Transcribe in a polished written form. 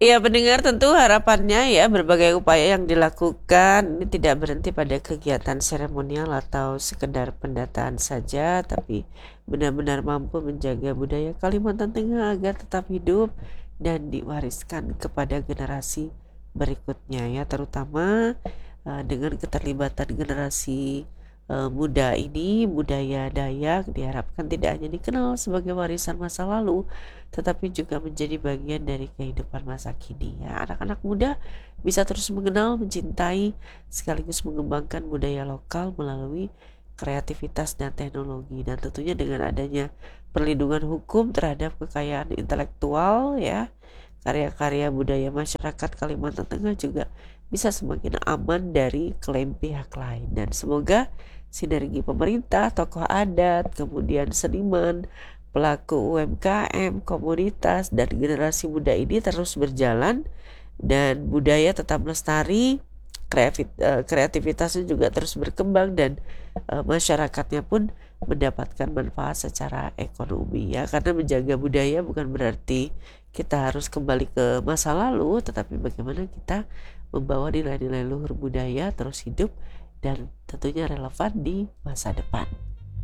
Ya, pendengar, tentu harapannya ya berbagai upaya yang dilakukan ini tidak berhenti pada kegiatan seremonial atau sekedar pendataan saja, tapi benar-benar mampu menjaga budaya Kalimantan Tengah agar tetap hidup dan diwariskan kepada generasi berikutnya ya, terutama dengan keterlibatan generasi muda ini. Budaya Dayak diharapkan tidak hanya dikenal sebagai warisan masa lalu, tetapi juga menjadi bagian dari kehidupan masa kini ya. Anak-anak muda bisa terus mengenal, mencintai, sekaligus mengembangkan budaya lokal melalui kreativitas dan teknologi, dan tentunya dengan adanya perlindungan hukum terhadap kekayaan intelektual ya, karya-karya budaya masyarakat Kalimantan Tengah juga bisa semakin aman dari klaim pihak lain. Dan semoga sinergi pemerintah, tokoh adat, kemudian seniman, pelaku UMKM, komunitas, dan generasi muda ini terus berjalan, dan budaya tetap lestari, kreativitasnya juga terus berkembang, dan masyarakatnya pun mendapatkan manfaat secara ekonomi ya. Karena menjaga budaya bukan berarti kita harus kembali ke masa lalu, tetapi bagaimana kita membawa nilai-nilai luhur budaya terus hidup dan tentunya relevan di masa depan.